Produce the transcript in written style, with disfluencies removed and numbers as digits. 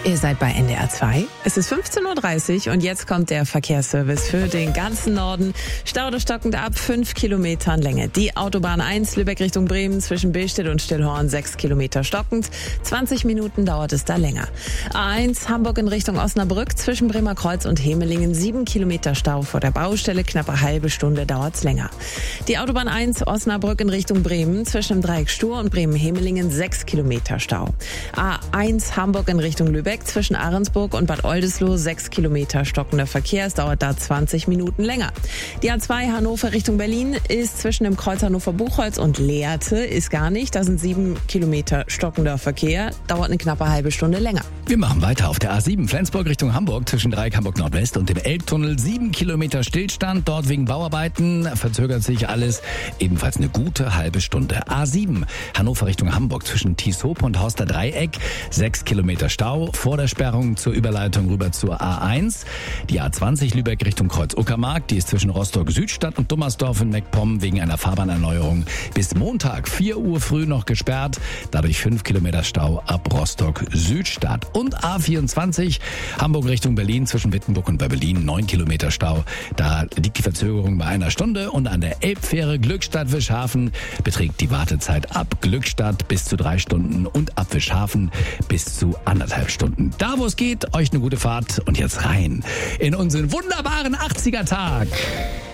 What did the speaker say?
Ihr seid bei NDR 2. Es ist 15.30 Uhr und jetzt kommt der Verkehrsservice für den ganzen Norden. Staude stockend ab 5 Kilometern Länge. Die Autobahn 1 Lübeck Richtung Bremen zwischen Billstedt und Stillhorn 6 Kilometer stockend. 20 Minuten dauert es da länger. A1 Hamburg in Richtung Osnabrück zwischen Bremer Kreuz und Hemelingen 7 Kilometer Stau vor der Baustelle. Knappe halbe Stunde dauert's länger. Die Autobahn 1 Osnabrück in Richtung Bremen zwischen dem Dreieck Stur und Bremen-Hemelingen 6 Kilometer Stau. A1 Hamburg in Richtung Lübeck zwischen Ahrensburg und Bad Oldesloe 6 Kilometer stockender Verkehr. Es dauert da 20 Minuten länger. Die A2 Hannover Richtung Berlin ist zwischen dem Kreuz Hannover-Buchholz und Lehrte ist gar nicht. Da sind 7 Kilometer stockender Verkehr. Dauert eine knappe halbe Stunde länger. Wir machen weiter auf der A7 Flensburg Richtung Hamburg zwischen Dreieck Hamburg Nordwest und dem Elbtunnel. 7 Kilometer Stillstand. Dort wegen Bauarbeiten verzögert sich alles. Ebenfalls eine gute halbe Stunde. A7 Hannover Richtung Hamburg zwischen Tieshope und Horster Dreieck. 6 Kilometer Stau vor der Sperrung zur Überleitung rüber zur A1. Die A20 Lübeck Richtung Kreuz-Uckermark, die ist zwischen Rostock-Südstadt und Dummersdorf in Meckpomm wegen einer Fahrbahnerneuerung bis Montag 4 Uhr früh noch gesperrt. Dadurch 5 Kilometer Stau ab Rostock-Südstadt. Und A24 Hamburg Richtung Berlin zwischen Wittenburg und Berlin 9 Kilometer Stau. Da liegt die Verzögerung bei einer Stunde und an der Elbfähre Glückstadt-Wischhafen beträgt die Wartezeit ab Glückstadt bis zu 3 Stunden und ab Wischhafen bis zu 1,5 Stunden. Da, wo es geht, euch eine gute Fahrt und jetzt rein in unseren wunderbaren 80er-Tag.